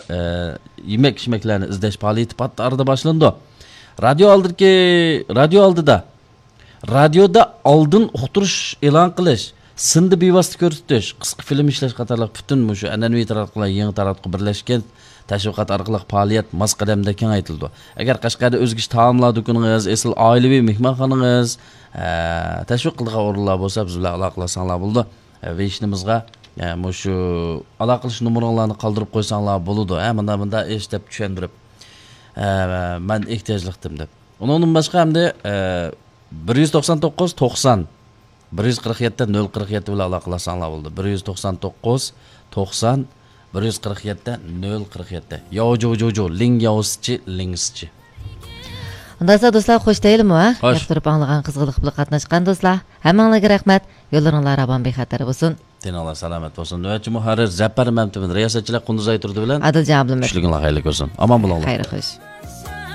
yemek içmeklerini izleş faaliyeti patlardı başlandı. Radioda aldın uqtirish e'lon qilish, sindi bevosita ko'rsatish, qisqa film ishlash qatorliq butun shu an'anaviy taratqular yangi taratqu birlashgan tashviqot orqali faoliyat mos qadamda kengaytirildi. Agar Qashqarda o'zgish taomlar do'koningiz, asl oilaviy mehmonxonangiz, tashviq qiladigan o'rinlar bo'lsa, biz bilan aloqalasanglar bo'ldi. Va ishimizga shu aloqalash nomerlarini qoldirib qo'ysanglar bo'ladi. Bunda ish deb tushuntirib, men ehtiyojliqdim deb. Undan boshqa hamda 199 90 147 047 bilan aloqalasanglar bo'ldi. 199 90 147 047. Yo ling yovschi lingschi. Unda do'stlar xush deyilmi? Yoqtirib anglagan qizg'iliq bilan qatnashgan do'stlar, hammanglarga rahmat. Yo'llaringlar obon bexatar bo'lsin. Teninglar salomat bo'lsin. Navbatchi muharrir Zaffar Mamtumin riyosatchilar Qunduz Ayturdi bilan Adiljon Abdullayev. Tushliginglar xayrli ko'rsin. Omon bo'linglar. Xayr xo'sh.